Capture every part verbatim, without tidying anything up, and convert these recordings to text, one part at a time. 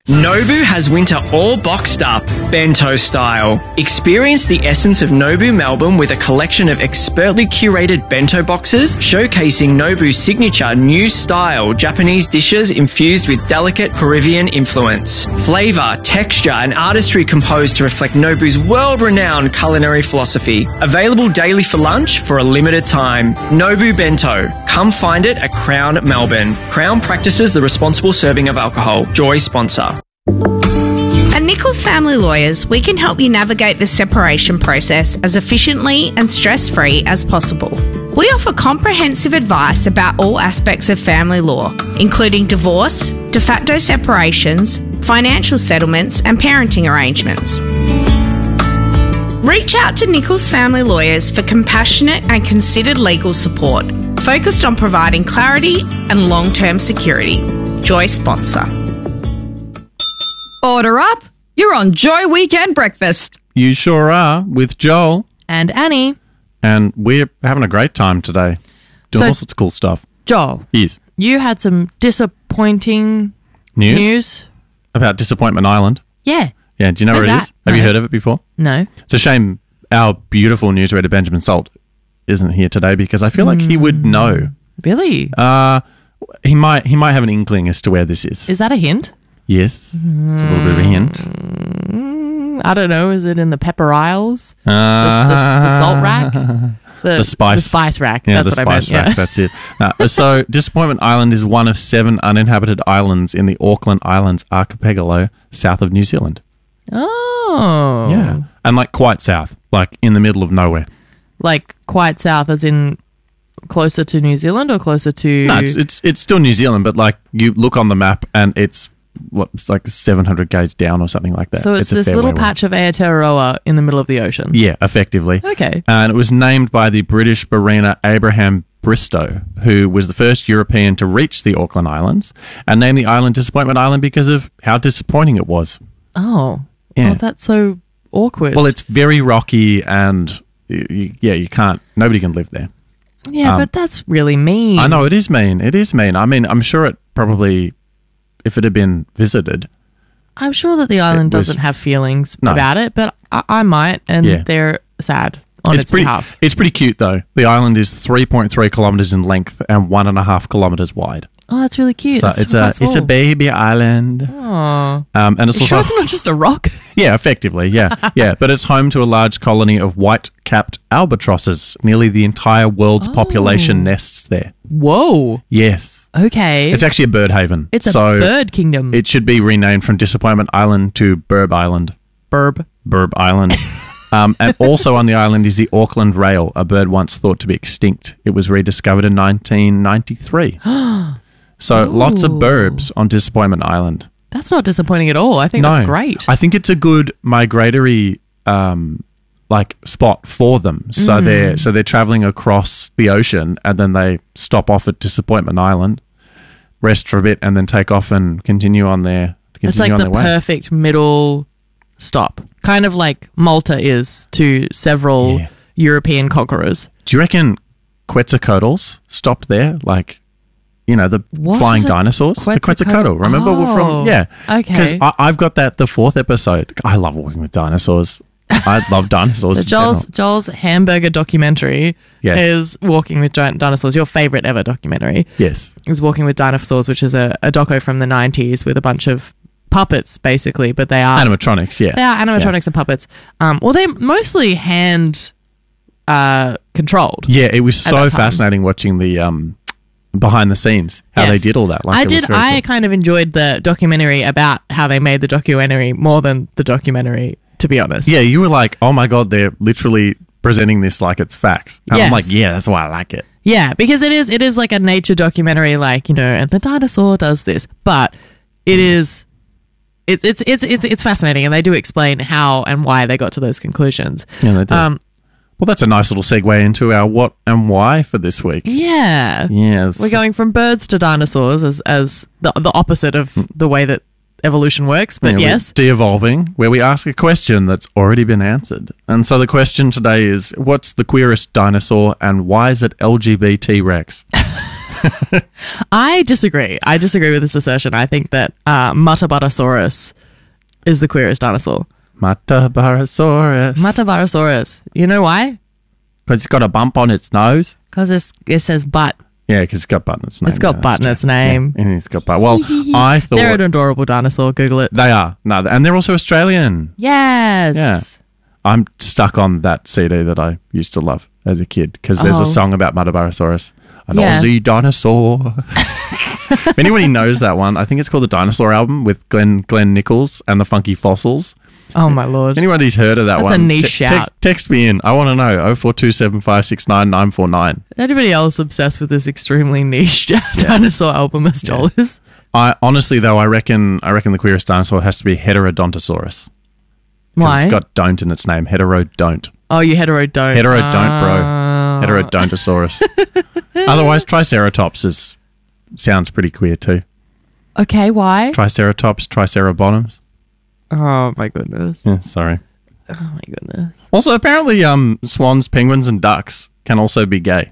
Nobu has winter all boxed up, bento style. Experience the essence of Nobu Melbourne with a collection of expertly curated bento boxes showcasing Nobu's signature new style Japanese dishes infused with delicate Peruvian influence. Flavour, texture and artistry composed to reflect Nobu's world-renowned culinary philosophy. Available daily for lunch for a limited time. Nobu Bento. Come find it at Crown Melbourne. Crown practices the responsible serving of alcohol. Joy sponsor. At Nichols Family Lawyers, we can help you navigate the separation process as efficiently and stress-free as possible. We offer comprehensive advice about all aspects of family law, including divorce, de facto separations, financial settlements, and parenting arrangements. Reach out to Nichols Family Lawyers for compassionate and considered legal support, focused on providing clarity and long-term security. Joy sponsor. Order up. You're on Joy Weekend Breakfast. You sure are, with Joel. And Annie. And we're having a great time today. Doing So- all sorts of cool stuff. Joel, Yes. you had some disappointing News? news. About Disappointment Island. Yeah. Yeah, do you know Where's where it that? is? Have you No. heard of it before? No. It's a shame our beautiful newsreader Benjamin Salt isn't here today because I feel like he would know. Really? Uh, he might he might have an inkling as to where this is. Is that a hint? Yes. It's a little bit of a hint. Mm, I don't know. Is it in the Pepper Isles? Uh, the, the, the salt rack? The, The spice. The spice rack. Yeah, That's the what I meant. spice rack. Yeah. That's it. No, so, Disappointment Island is one of seven uninhabited islands in the Auckland Islands archipelago south of New Zealand. Oh. Yeah. And like quite south, like in the middle of nowhere. Like quite south, as in closer to New Zealand or closer to... No, it's, it's it's still New Zealand, but like you look on the map and it's what it's like seven hundred k's down or something like that. So it's, a this fair little way away. patch of Aotearoa in the middle of the ocean. Yeah, effectively. Okay. And it was named by the British mariner Abraham Bristow, who was the first European to reach the Auckland Islands, and named the island Disappointment Island because of how disappointing it was. Oh. Yeah. Oh, that's so awkward. Well, it's very rocky and y- y- yeah, you can't, nobody can live there. Yeah, um, but that's really mean. I know, it is mean. It is mean. I mean, I'm sure it probably, if it had been visited, I'm sure that the island It was- doesn't have feelings No. about it, but I, I might, and Yeah. they're sad on its, pretty, behalf. it's pretty cute though. The island is three point three kilometres in length and one and a half kilometres wide. Oh, that's really cute. So That's it's quite a it's a small. baby island. Aw. Um, and it's You also sure it's not just a rock? yeah, effectively, yeah, yeah. But it's home to a large colony of white-capped albatrosses. Nearly the entire world's Oh. population nests there. Whoa. Yes, Okay. it's actually a bird haven. It's a so bird kingdom. It should be renamed from Disappointment Island to Burb Island. Burb. Burb Island. Um, and also on the island is the Auckland rail, a bird once thought to be extinct. It was rediscovered in nineteen ninety-three. So lots of burbs on Disappointment Island. That's not disappointing at all. I think that's great. I think it's a good migratory um, like spot for them. So Mm. they're so they're traveling across the ocean and then they stop off at Disappointment Island, rest for a bit, and then take off and continue on their continue It's like on the their way. perfect middle stop. Kind of like Malta is to several Yeah. European conquerors. Do you reckon Quetzalcoatl's stopped there? Like, you know, the What flying is it? dinosaurs? The Quetzalcoatl? Quetzalcoatl. Remember we're Oh, from, yeah. Because okay. I've got that, the fourth episode. I love working with dinosaurs. I love dinosaurs. So in Joel's general. Joel's hamburger documentary Yeah. is Walking with Giant Dinosaurs. Your favorite ever documentary Yes. is Walking with Dinosaurs, which is a, a doco from the nineties with a bunch of puppets, basically, but they are Animatronics, yeah. they are animatronics and puppets. Um, well, they're mostly hand uh, controlled. Yeah, it was At so that time. fascinating watching the um, behind the scenes, how Yes. they did all that. Like, I it was did. very I cool. kind of enjoyed the documentary about how they made the documentary more than the documentary, to be honest. Yeah, you were like, oh my God, they're literally presenting this like it's facts. And Yes. I'm like, yeah, that's why I like it. Yeah, because it is it is like a nature documentary, like, you know, and the dinosaur does this, but it is it's it's it's it's it's fascinating, and they do explain how and why they got to those conclusions. Yeah, they do. Um, Well, that's a nice little segue into our what and why for this week. yeah, Yes. we're going from birds to dinosaurs as as the the opposite of the way that evolution works. But Yeah, we're yes, de-evolving, where we ask a question that's already been answered. And so the question today is, what's the queerest dinosaur and why is it L G B T Rex? I disagree. I disagree with this assertion. I think that uh, Muttaburrasaurus is the queerest dinosaur. Muttaburrasaurus. Muttaburrasaurus. You know why? Because it's got a bump on its nose. Because it says butt. Yeah, because it's got butt in its name. It's got yeah, butt in true. its name. Yeah, and it's got butt. Well, I thought... They're an adorable dinosaur. Google it. They are. No, and they're also Australian. Yes. Yeah. I'm stuck on that C D that I used to love as a kid because there's Oh. a song about Muttaburrasaurus. An Yeah. Aussie dinosaur. If anybody knows that one, I think it's called the Dinosaur Album with Glenn Glenn Nichols and the Funky Fossils. Oh, my Lord. Anybody's heard of that That's one? a niche te- shout. te- text me in. I want to know. oh four two seven five six nine nine four nine. Anybody else obsessed with this extremely niche dinosaur album as Joel is? I honestly though, I reckon I reckon the queerest dinosaur has to be Heterodontosaurus. 'Cause Why? It's got don't in its name. Heterodont. Oh, you hetero don't. Hetero don't, bro. Ah. Heterodontosaurus. Otherwise, Triceratops is sounds pretty queer too. Okay, why? Triceratops, Tricerabottoms. Oh, my goodness. Yeah, sorry. Oh, my goodness. Also, apparently, um, swans, penguins, and ducks can also be gay.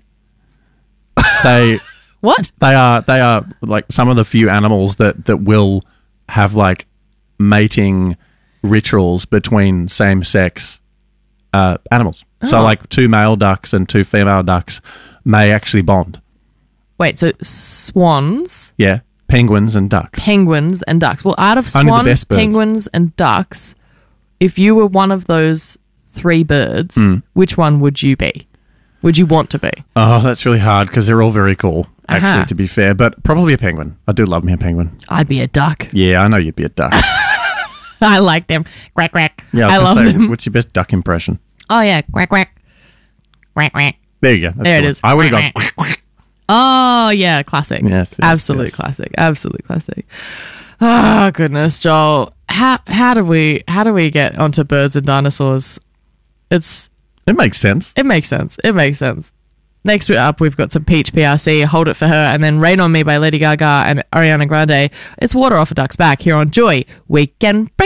They What? they are they are like some of the few animals that that will have like mating rituals between same sex uh, animals. So, Oh. like two male ducks and two female ducks may actually bond. Wait, so swans, Yeah, penguins and ducks. penguins, and ducks. Well, out of Only the swans, best birds. penguins, and ducks, if you were one of those three birds, Mm. which one would you be? Would you want to be? Oh, that's really hard because they're all very cool, actually, Uh-huh. to be fair. But probably a penguin. I do love me a penguin. I'd be a duck. Yeah, I know you'd be a duck. I like them. Quack, quack. Yeah, I, I was love gonna say, them. what's your best duck impression? Oh, yeah. Quack, quack. Quack, quack. There you go. That's There it good. is. I would have gone. Oh, yeah. Classic. Yes, yes, Absolute yes. classic. Absolute classic. Oh, goodness, Joel. How, how do we, how do we get onto birds and dinosaurs? It's, It makes sense. It makes sense. It makes sense. Next up, we've got some Peach P R C, Hold It For Her, and then Rain On Me by Lady Gaga and Ariana Grande. It's Water Off a Duck's Back here on Joy Weekend Break.